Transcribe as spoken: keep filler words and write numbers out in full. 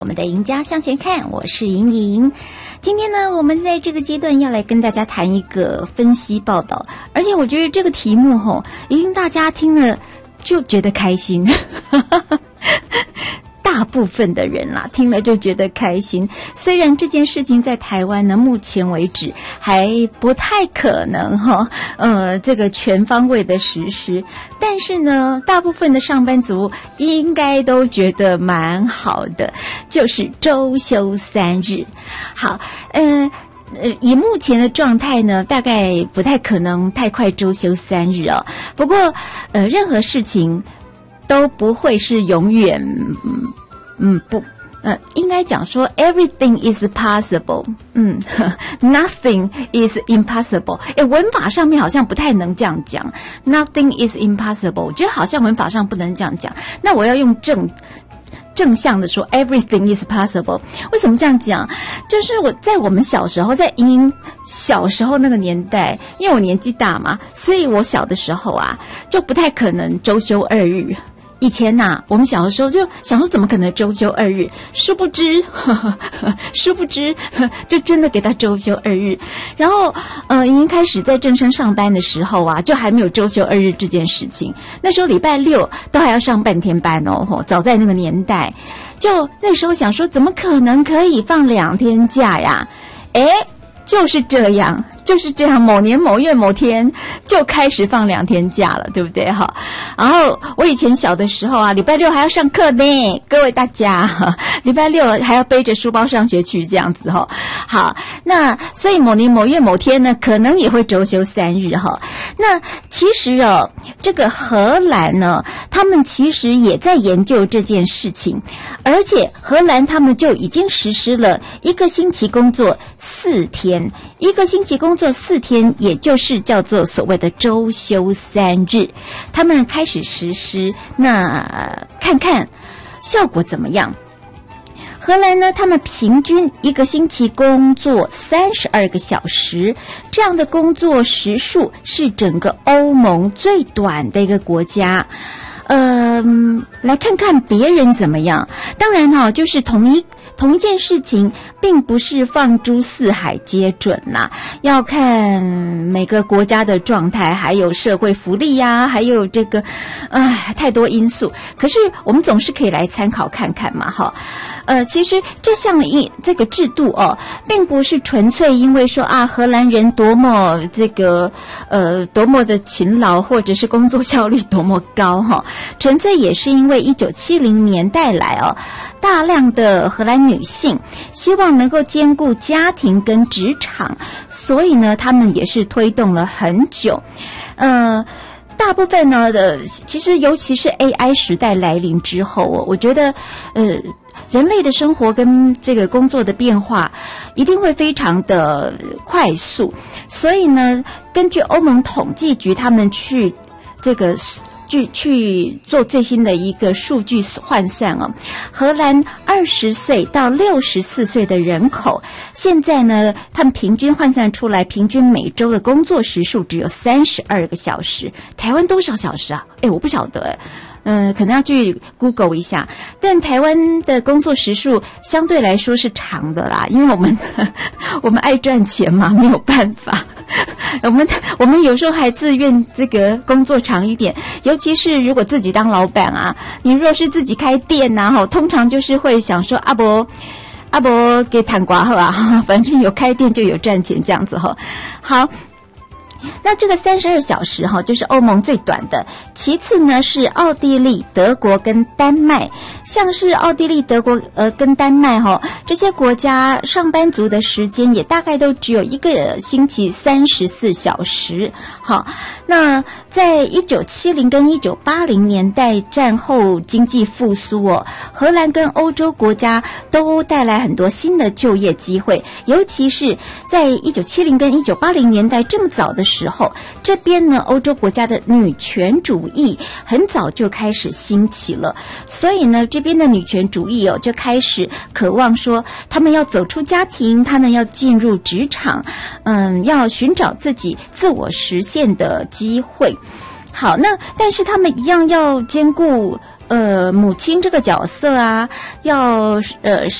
我们的赢家向前看，我是莹莹。今天呢，我们在这个阶段要来跟大家谈一个分析报道，而且我觉得这个题目吼，一定大家听了就觉得开心。大部分的人啦，听了就觉得开心。虽然这件事情在台湾呢，目前为止还不太可能哈，呃，这个全方位的实施，但是呢，大部分的上班族应该都觉得蛮好的，就是周休三日。好，呃。呃，以目前的状态呢，大概不太可能太快周休三日哦。不过，呃，任何事情都不会是永远，嗯，嗯不，呃，应该讲说 everything is possible， 嗯 ，nothing is impossible。诶，文法上面好像不太能这样讲 ，nothing is impossible， 我觉得好像文法上不能这样讲。那我要用正。正向的说 everything is possible。 为什么这样讲？就是我在我们小时候，在莹莹小时候那个年代，因为我年纪大嘛，所以我小的时候啊就不太可能周休二日。以前呐、啊，我们小的时候就想说，怎么可能周休二日？殊不知，呵呵呵殊不知，就真的给他周休二日。然后，呃，已经开始在正生上班的时候啊，就还没有周休二日这件事情。那时候礼拜六都还要上半天班哦，早在那个年代，就那时候想说，怎么可能可以放两天假呀？诶，就是这样，就是这样。某年某月某天就开始放两天假了，对不对？哈。然后我以前小的时候啊，礼拜六还要上课呢，各位大家，礼拜六还要背着书包上学去，这样子哈。好，那所以某年某月某天呢，可能也会周休三日哈。那其实哦，这个荷兰呢，他们其实也在研究这件事情，而且荷兰他们就已经实施了一个星期工作四天。一个星期工作四天，也就是叫做所谓的周休三日，他们开始实施，那、呃、看看效果怎么样。荷兰呢，他们平均一个星期工作三十二个小时，这样的工作时数是整个欧盟最短的一个国家。呃，来看看别人怎么样。当然哈、哦，就是同一同一件事情，并不是放诸四海皆准啦，要看每个国家的状态，还有社会福利呀、啊，还有这个，唉，太多因素。可是我们总是可以来参考看看嘛，哈。呃，其实这项一这个制度哦，并不是纯粹因为说啊，荷兰人多么这个呃多么的勤劳，或者是工作效率多么高哈、哦，纯粹也是因为一九七零年代来哦，大量的荷兰女性希望能够兼顾家庭跟职场，所以呢，他们也是推动了很久，呃。大部分呢的，其实尤其是 A I 时代来临之后，我觉得，呃，人类的生活跟这个工作的变化一定会非常的快速，所以呢，根据欧盟统计局他们去这个。去去做最新的一个数据换算哦，荷兰二十岁到六十四岁的人口，现在呢，他们平均换算出来，平均每周的工作时数只有三十二个小时。台湾多少小时啊？哎，我不晓得哎。嗯，可能要去 Google 一下，但台湾的工作时数相对来说是长的啦，因为我们我们爱赚钱嘛，没有办法，我们我们有时候还自愿这个工作长一点，尤其是如果自己当老板啊，你若是自己开店呐、啊，通常就是会想说阿伯阿伯给谈瓜好啊，反正有开店就有赚钱这样子哈，好。那这个三十二小时哈，就是欧盟最短的。其次呢是奥地利、德国跟丹麦，像是奥地利、德国呃跟丹麦哈这些国家，上班族的时间也大概都只有一个星期三十四小时。好，那在一九七零跟一九八零年代战后经济复苏哦，荷兰跟欧洲国家都带来很多新的就业机会，尤其是在一九七零跟一九八零年代这么早的时候，这边呢，欧洲国家的女权主义很早就开始兴起了，所以呢，这边的女权主义哦，就开始渴望说，他们要走出家庭，他们要进入职场，嗯，要寻找自己自我实现的机会。好，那但是他们一样要兼顾呃母亲这个角色啊，要呃